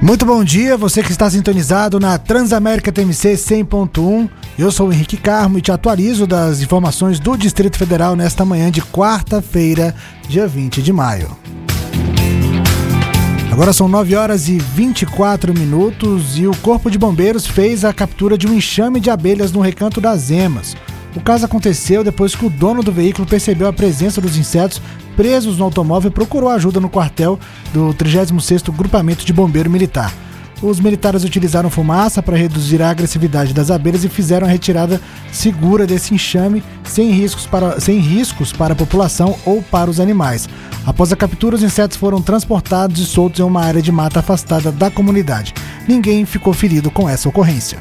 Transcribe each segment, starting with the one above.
Muito bom dia, você que está sintonizado na Transamérica TMC 100.1. Eu sou o Henrique Carmo e te atualizo das informações do Distrito Federal nesta manhã de quarta-feira, dia 20 de maio. Agora são 9 horas e 24 minutos e o Corpo de Bombeiros fez a captura de um enxame de abelhas no Recanto das Emas. O caso aconteceu depois que o dono do veículo percebeu a presença dos insetos presos no automóvel e procurou ajuda no quartel do 36º Grupamento de Bombeiro Militar. Os militares utilizaram fumaça para reduzir a agressividade das abelhas e fizeram a retirada segura desse enxame sem riscos para a população ou para os animais. Após a captura, os insetos foram transportados e soltos em uma área de mata afastada da comunidade. Ninguém ficou ferido com essa ocorrência.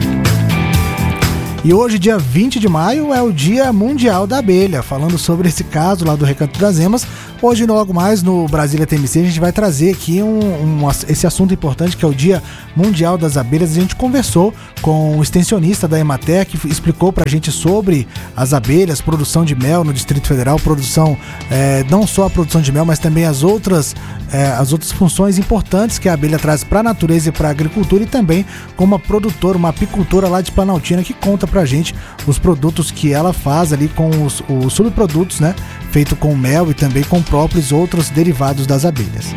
E hoje, dia 20 de maio, é o Dia Mundial da Abelha. Falando sobre esse caso lá do Recanto das Emas, hoje, logo mais, no Brasília TMC, a gente vai trazer aqui esse assunto importante, que é o Dia Mundial das Abelhas. A gente conversou com o extensionista da Emater, que explicou pra gente sobre as abelhas, produção de mel no Distrito Federal, produção, não só a produção de mel, mas também as outras funções importantes que a abelha traz para a natureza e para a agricultura, e também como uma produtora, uma apicultora lá de Planaltina, que conta pra gente os produtos que ela faz ali com os subprodutos, né? Feito com mel e também com próprios outros derivados das abelhas.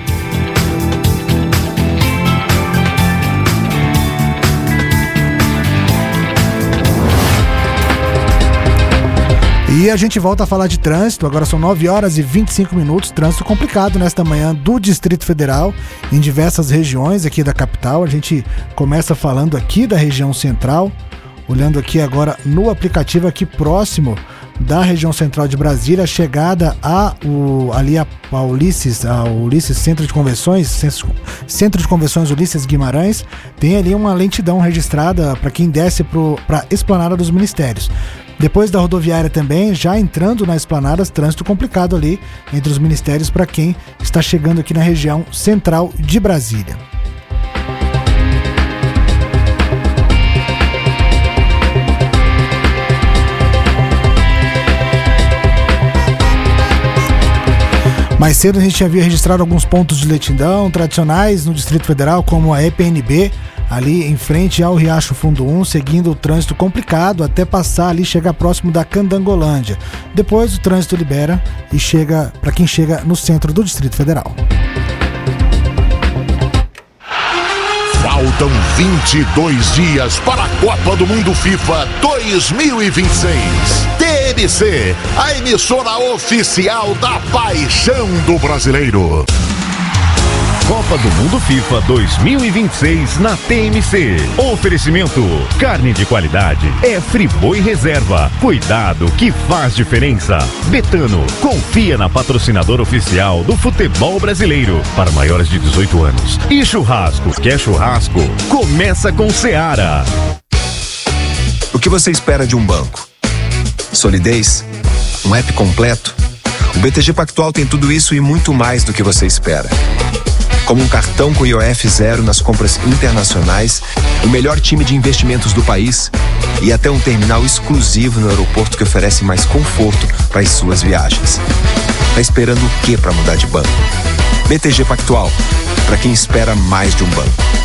E a gente volta a falar de trânsito. Agora são 9 horas e 25 minutos, trânsito complicado nesta manhã do Distrito Federal, em diversas regiões aqui da capital. A gente começa falando aqui da região central, olhando aqui agora no aplicativo aqui próximo da região central de Brasília, chegada ali a Ulisses Centro de Convenções Ulisses Guimarães, tem ali uma lentidão registrada para quem desce para a Esplanada dos Ministérios. Depois da rodoviária também, já entrando na Esplanada, trânsito complicado ali entre os ministérios para quem está chegando aqui na região central de Brasília. Mais cedo a gente havia registrado alguns pontos de lentidão tradicionais no Distrito Federal, como a EPNB, ali em frente ao Riacho Fundo 1, seguindo o trânsito complicado até passar ali, chegar próximo da Candangolândia. Depois o trânsito libera e chega para quem chega no centro do Distrito Federal. Faltam 22 dias para a Copa do Mundo FIFA 2026. TMC, a emissora oficial da paixão do brasileiro. Copa do Mundo FIFA 2026 na TMC. Oferecimento: carne de qualidade é Friboi Reserva. Cuidado que faz diferença. Betano, confia na patrocinadora oficial do futebol brasileiro para maiores de 18 anos. E churrasco, quer churrasco? Começa com Seara. O que você espera de um banco? Solidez? Um app completo? O BTG Pactual tem tudo isso e muito mais do que você espera. Como um cartão com IOF zero nas compras internacionais, o melhor time de investimentos do país e até um terminal exclusivo no aeroporto que oferece mais conforto para as suas viagens. Tá esperando o quê para mudar de banco? BTG Pactual, para quem espera mais de um banco.